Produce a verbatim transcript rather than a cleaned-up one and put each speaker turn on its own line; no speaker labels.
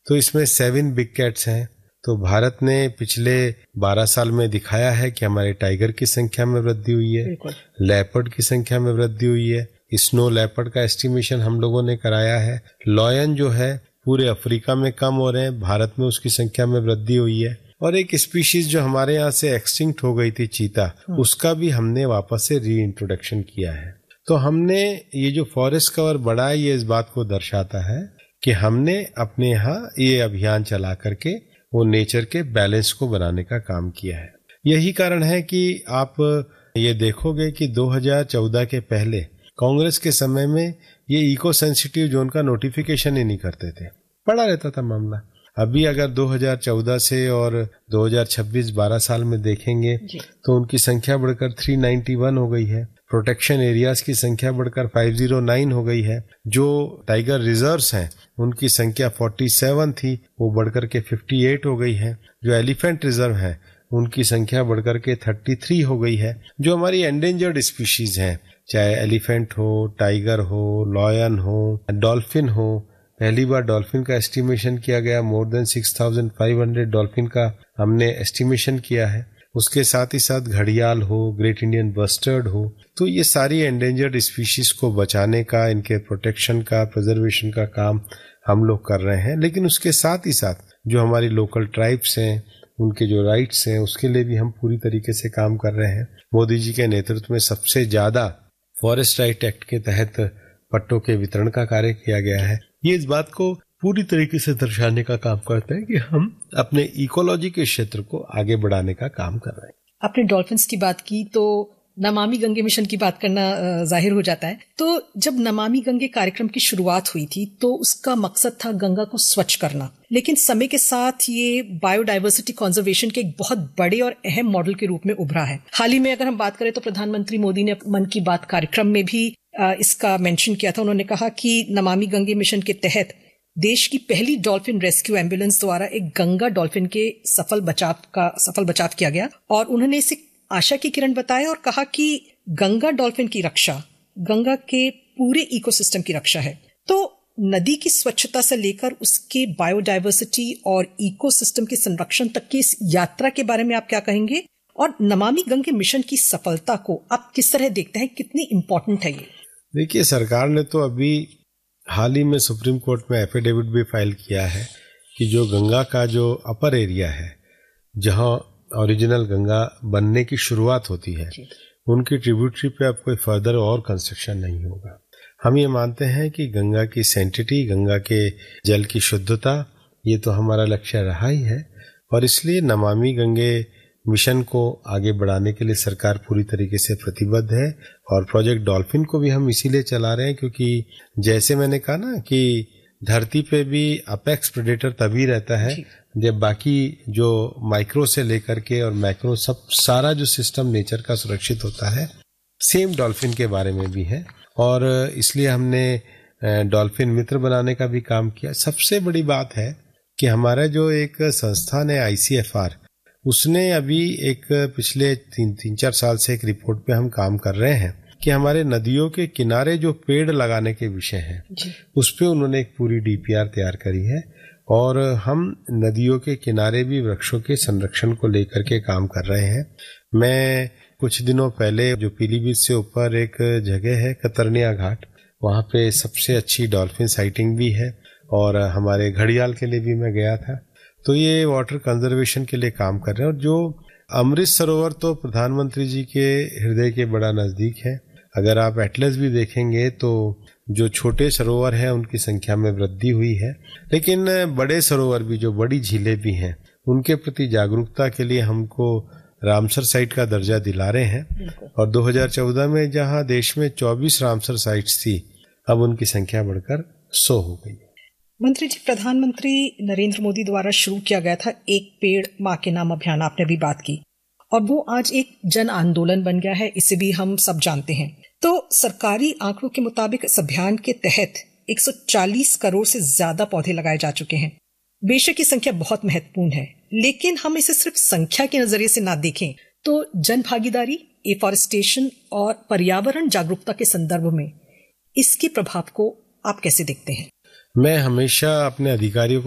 तो इसमें seven big cats हैं। तो भारत ने पिछले बारह साल में दिखाया है कि हमारे टाइगर की संख्या में वृद्धि हुई है, लेपर्ड की संख्या में वृद्धि हुई है, स्नो लेपर्ड का एस्टिमेशन हम लोगों ने कराया है, लॉयन जो है पूरे अफ्रीका में कम हो रहे हैं, भारत में उसकी संख्या में वृद्धि हुई है, और एक स्पीशीज जो हमारे यहाँ से एक्सटिंक्ट हो गई थी चीता, उसका भी हमने वापस से री इंट्रोडक्शन किया है। तो हमने ये जो फॉरेस्ट कवर बढ़ा है, ये इस बात को दर्शाता है कि हमने अपने यहाँ ये अभियान चला करके वो नेचर के बैलेंस को बनाने का काम किया है। यही कारण है कि आप ये देखोगे कि दो हज़ार चौदह के पहले कांग्रेस के समय में ये इको सेंसिटिव जोन का नोटिफिकेशन ही नहीं करते थे, पड़ा रहता था मामला। अभी अगर दो हज़ार चौदह से और दो हज़ार छब्बीस बारह साल में देखेंगे तो उनकी संख्या बढ़कर तीन सौ इक्यानवे हो गई है, प्रोटेक्शन एरियाज की संख्या बढ़कर पाँच सौ नौ हो गई है, जो टाइगर रिजर्व्स हैं उनकी संख्या सैंतालीस थी वो बढ़कर के अट्ठावन हो गई है, जो एलिफेंट रिजर्व है उनकी संख्या बढ़कर के तैंतीस हो गई है, जो हमारी एंडेंजर्ड स्पीशीज हैं चाहे एलिफेंट हो, टाइगर हो, लॉयन हो, डॉल्फिन हो। पहली बार डॉल्फिन का एस्टिमेशन किया गया, more than six thousand five hundred dolphin का हमने एस्टिमेशन किया है। उसके साथ ही साथ घड़ियाल हो, ग्रेट इंडियन बस्टर्ड हो, तो ये सारी एंडेंजर्ड स्पीशीज को बचाने का, इनके प्रोटेक्शन का, प्रिजर्वेशन का काम हम लोग कर रहे हैं। लेकिन उसके साथ ही साथ जो हमारी लोकल ट्राइब्स हैं, उनके जो राइट्स हैं, उसके लिए भी हम पूरी तरीके से काम कर रहे हैं। मोदी जी के नेतृत्व में सबसे ज्यादा फॉरेस्ट राइट एक्ट के तहत पट्टों के वितरण का कार्य किया गया है। ये इस बात को पूरी तरीके से दर्शाने का काम करते हैं कि हम अपने इकोलॉजी के क्षेत्र को आगे बढ़ाने का काम कर रहे हैं।
आपने डॉल्फिन्स की बात की तो नमामि गंगे मिशन की बात करना जाहिर हो जाता है। तो जब नमामि गंगे कार्यक्रम की शुरुआत हुई थी तो उसका मकसद था गंगा को स्वच्छ करना, लेकिन समय के साथ ये बायोडायवर्सिटी कंजर्वेशन के एक बहुत बड़े और अहम मॉडल के रूप में उभरा है। हाल ही में अगर हम बात करें तो प्रधानमंत्री मोदी ने मन की बात कार्यक्रम में भी इसका मेंशन किया था। उन्होंने कहा कि नमामि गंगे मिशन के तहत देश की पहली डॉल्फिन रेस्क्यू एम्बुलेंस द्वारा एक गंगा डॉल्फिन के सफल बचाव का सफल बचाव किया गया, और उन्होंने इसे आशा की किरण बताया और कहा कि गंगा डॉल्फिन की रक्षा गंगा के पूरे इकोसिस्टम की रक्षा है। तो नदी की स्वच्छता से लेकर उसके बायोडायवर्सिटी और इकोसिस्टम के संरक्षण तक की इस यात्रा के बारे में आप क्या कहेंगे, और नमामि गंगे मिशन की सफलता को आप किस तरह देखते हैं, कितनी इम्पोर्टेंट है ये?
देखिए, सरकार ने तो अभी हाल ही में सुप्रीम कोर्ट में एफिडेविट भी फाइल किया है कि जो गंगा का जो अपर एरिया है, जहां ओरिजिनल गंगा बनने की शुरुआत होती है, उनकी ट्रिब्यूटरी पे अब कोई फर्दर और कंस्ट्रक्शन नहीं होगा। हम ये मानते हैं कि गंगा की सैंक्टिटी, गंगा के जल की शुद्धता, ये तो हमारा लक्ष्य रहा ही है, और इसलिए नमामि गंगे मिशन को आगे बढ़ाने के लिए सरकार पूरी तरीके से प्रतिबद्ध है। और प्रोजेक्ट डॉल्फिन को भी हम इसीलिए चला रहे हैं क्योंकि जैसे मैंने कहा ना कि धरती पे भी अपेक्स प्रेडेटर तभी रहता है जब बाकी जो माइक्रो से लेकर के और मैक्रो सब सारा जो सिस्टम नेचर का सुरक्षित होता है। सेम डॉल्फिन के बारे में भी है, और इसलिए हमने डॉल्फिन मित्र बनाने का भी काम किया। सबसे बड़ी बात है कि हमारा जो एक संस्थान है आई सी एफ आर, उसने अभी एक पिछले तीन तीन चार साल से एक रिपोर्ट पे हम काम कर रहे हैं कि हमारे नदियों के किनारे जो पेड़ लगाने के विषय है, उस पे उन्होंने एक पूरी डी पी आर तैयार करी है, और हम नदियों के किनारे भी वृक्षों के संरक्षण को लेकर के काम कर रहे हैं। मैं कुछ दिनों पहले जो पीलीभीत से ऊपर एक जगह है कतरनिया घाट, वहाँ पे सबसे अच्छी डॉल्फिन साइटिंग भी है, और हमारे घड़ियाल के लिए भी मैं गया था। तो ये वाटर कंजर्वेशन के लिए काम कर रहे हैं। और जो अमृत सरोवर तो प्रधानमंत्री जी के हृदय के बड़ा नजदीक है। अगर आप एटलस भी देखेंगे तो जो छोटे सरोवर हैं उनकी संख्या में वृद्धि हुई है, लेकिन बड़े सरोवर भी, जो बड़ी झीलें भी हैं, उनके प्रति जागरूकता के लिए हमको रामसर साइट का दर्जा दिला रहे हैं। और दो हज़ार चौदह में जहां देश में चौबीस रामसर साइट्स थी, अब उनकी संख्या बढ़कर सौ हो गई है।
मंत्री जी, प्रधानमंत्री नरेंद्र मोदी द्वारा शुरू किया गया था एक पेड़ माँ के नाम अभियान, आपने भी बात की, और वो आज एक जन आंदोलन बन गया है, इसे भी हम सब जानते हैं। तो सरकारी आंकड़ों के मुताबिक इस अभियान के तहत एक सौ चालीस करोड़ से ज्यादा पौधे लगाए जा चुके हैं। बेशक ये संख्या बहुत महत्वपूर्ण है, लेकिन हम इसे सिर्फ संख्या के नजरिए से ना देखें तो जन भागीदारी, एफॉरेस्टेशन और पर्यावरण जागरूकता के संदर्भ में इसके प्रभाव को आप कैसे देखते हैं?
मैं हमेशा अपने अधिकारियों को